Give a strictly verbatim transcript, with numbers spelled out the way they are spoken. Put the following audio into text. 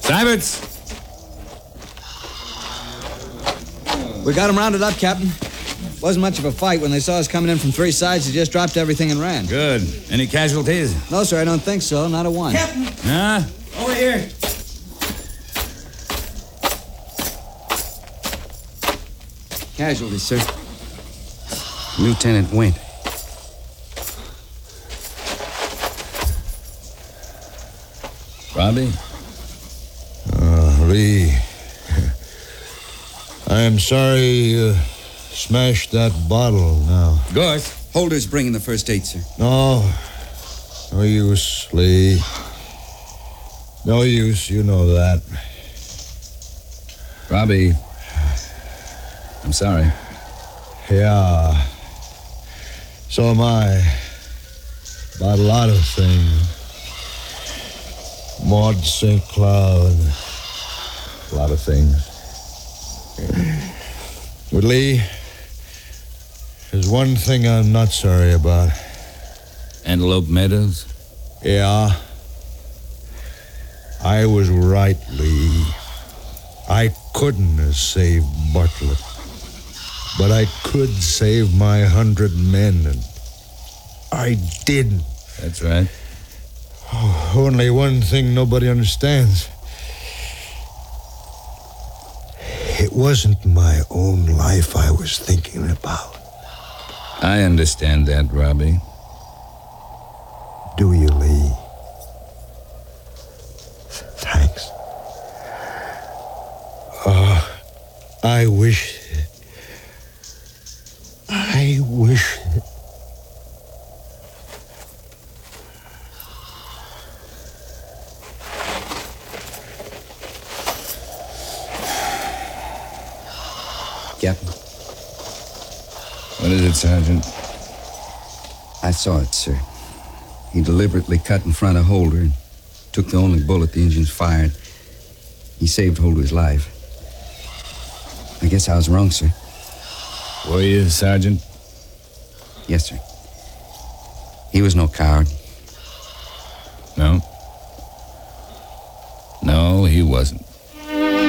Syberts! We got them rounded up, Captain. Wasn't much of a fight. When they saw us coming in from three sides, they just dropped everything and ran. Good. Any casualties? No, sir, I don't think so. Not a one. Captain! Huh? Over here. Casualties, sir. Lieutenant Wint. Robbie? Uh, Lee. I am sorry you uh, smashed that bottle now. Gorse? Holder's bringing the first aid, sir. No. No use, Lee. No use, you know that. Robbie. I'm sorry. Yeah. So am I. About a lot of things. Maud Saint Cloud. A lot of things. But Lee, there's one thing I'm not sorry about. Antelope Meadows? Yeah. I was right, Lee. I couldn't have saved Bartlett. But I could save my hundred men, and I didn't. That's right. Oh, only one thing nobody understands. It wasn't my own life I was thinking about. I understand that, Robbie. Do you, Lee? Thanks. Oh, I wish... I wish... Captain, What is it, Sergeant? I saw it, sir. He deliberately cut in front of Holder and took the only bullet the engines fired. He saved Holder's life. I guess I was wrong, sir. Were you, Sergeant? Yes, sir. He was no coward. No. No, he wasn't.